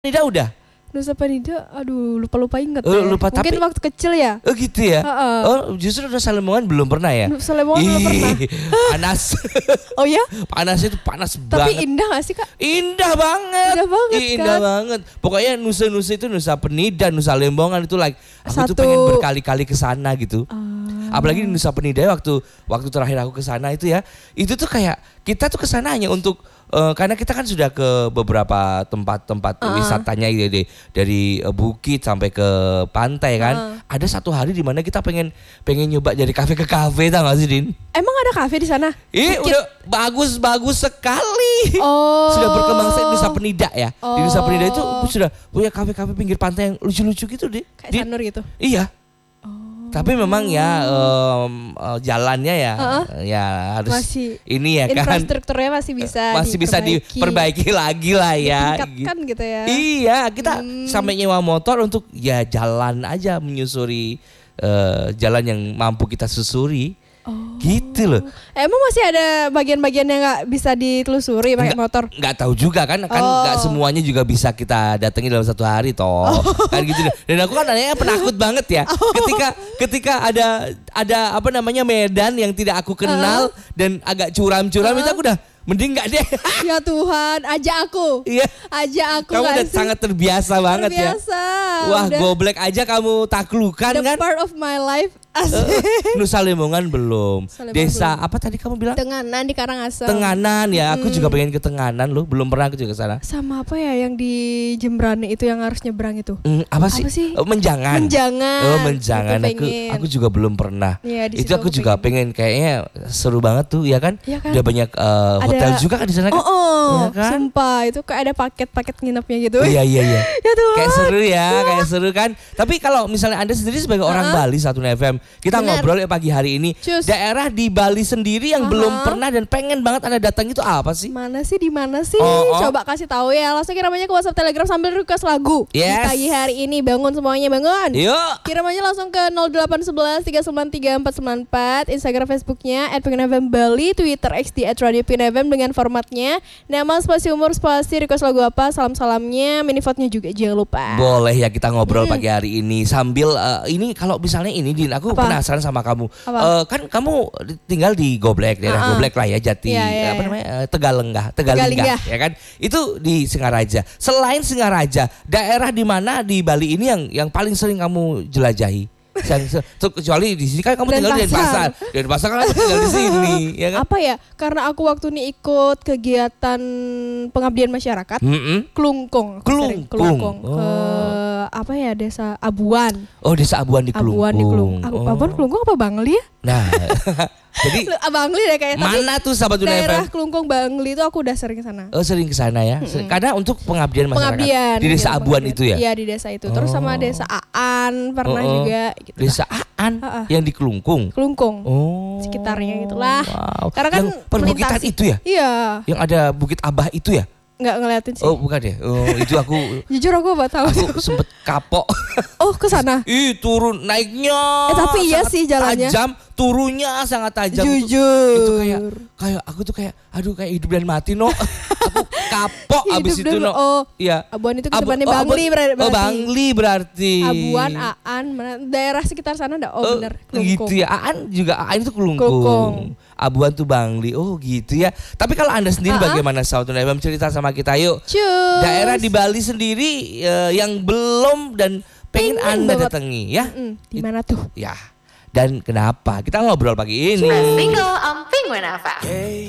Penida udah? Nusa Penida, aduh lupa inget lupa, mungkin tapi, waktu kecil ya. Oh gitu ya? Oh justru Nusa Lembongan belum pernah ya? Nusa Lembongan belum pernah. Panas. Oh ya? Panasnya itu panas Tapi banget. Tapi indah gak sih Kak? Indah banget. Indah banget. Pokoknya Nusa-Nusa itu Nusa Penida, Nusa Lembongan itu aku tuh pengen berkali-kali ke sana gitu. Apalagi di Nusa Penida waktu terakhir aku ke sana itu ya. Itu tuh kayak kita tuh ke sana hanya untuk karena kita kan sudah ke beberapa tempat-tempat wisatanya dari bukit sampai ke pantai kan. Ada satu hari di mana kita pengen nyoba dari kafe ke kafe, tau gak sih Din? Emang ada kafe di sana? Udah bagus sekali. Sudah berkembang di Nusa Penida ya. Di Nusa Penida itu sudah punya kafe-kafe pinggir pantai yang lucu-lucu gitu deh. Kayak Sanur gitu. Iya. Tapi memang ya jalannya ya harus masih, ini ya kan. Infrastrukturnya masih bisa diperbaiki lagi lah ya. Ditingkatkan gitu ya. Iya, kita sampai nyewa motor untuk ya jalan aja menyusuri jalan yang mampu kita susuri. Gitu loh. Emang masih ada bagian-bagian yang nggak bisa ditelusuri pakai motor? Nggak tahu juga kan nggak semuanya juga bisa kita datangi dalam satu hari toh. Kan gitu. Dan aku kan anaknya penakut banget ya. Ketika ada apa namanya medan yang tidak aku kenal dan agak curam-curam itu aku udah mending nggak deh. Ya Tuhan, ajak aku. Iya. Ajak aku. Kamu udah sangat terbiasa banget ya. Wah, goblek aja kamu taklukan kan. The part of my life. Nusa Lembongan belum. Desa apa tadi kamu bilang? Tenganan di Karangasem. Tenganan ya, aku juga pengen ke Tenganan loh. Belum pernah aku juga ke sana. Sama apa ya yang di Jembrane itu yang harus nyebrang itu? Apa sih? Menjangan. Menjangan. Aku juga belum pernah. Ya, itu aku juga pengen. Kayaknya seru banget tuh ya kan? Ya kan? Udah banyak hotel juga kan di sana kan? Ya kan? Sumpah itu kayak ada paket-paket nginepnya gitu. Iya. Ya Tuhan. Kayak seru ya, kayak seru kan. Tapi kalau misalnya Anda sendiri sebagai orang Bali 1 FM, kita ngobrol ya pagi hari ini. Daerah di Bali sendiri yang belum pernah dan pengen banget Anda datang itu apa sih? Di mana sih? Coba kasih tahu ya. Langsung kirim aja ke WhatsApp Telegram sambil request lagu. Di pagi hari ini bangun semuanya bangun. Yuk. Kirim aja langsung ke 0811 393 494, Instagram Facebooknya @PinFM Bali, Twitter X di @Radio.PinFM dengan formatnya nama, spasi umur, spasi request lagu apa, salamnya, mini vote-nya juga jangan lupa. Boleh ya kita ngobrol pagi hari ini sambil ini kalau misalnya ini Din, aku penasaran sama kamu. Kan kamu tinggal di Goblek, daerah Goblek lah ya, Jati apa namanya Tegalenggah ya kan? Itu di Singaraja. Selain Singaraja, daerah di mana di Bali ini yang paling sering kamu jelajahi? Kecuali di sini kan kamu tinggal di Denpasar. Denpasar kan kamu tinggal di sini, ya kan? Apa ya? Karena aku waktu ini ikut kegiatan pengabdian masyarakat, Klungkung. Klungkung. Ke apa ya, Desa Abuan. Oh, Desa Abuan di Klungkung. Abuan Klungkung apa Bangli ya? Nah, jadi Bangli deh kayaknya. Mana tuh sahabat Dunia FM? Daerah Klungkung Bangli itu aku udah sering ke sana. Oh, sering ke sana ya. Karena untuk pengabdian masyarakat. Di Desa Abuan itu ya? Iya, di desa itu. Terus sama Desa Aan pernah juga gitu. Desa Aan yang di Klungkung. Klungkung. Sekitarnya gitulah. Wow. Karena kan yang perbukitan itu ya? Iya. Yang ada Bukit Abah itu ya? Nggak ngeliatin sih. Oh, bukan ya. Itu aku jujur aku nggak tahu. Aku sempet kapok. Oh, ke sana. Turun naiknya. Tapi iya sih jalannya. Tajam, turunnya sangat tajam. Jujur. Itu kayak aku tuh kayak aduh kayak hidup dan mati no. Aku kapok abis itu no. Iya. Abuan itu kedepannya Bangli berarti. Bangli berarti. Abuan, Aan, daerah sekitar sana ada. Bener. Gitu ya. Aan itu Klungkung. Abuan tuh Bangli. Oh gitu ya. Tapi kalau Anda sendiri bagaimana Saudara FM, cerita sama kita yuk. Cus. Daerah di Bali sendiri yang belum dan pengen Anda datangi ya. Di mana tuh? Ya. Dan kenapa? Kita ngobrol pagi ini. Single on Penguin FM.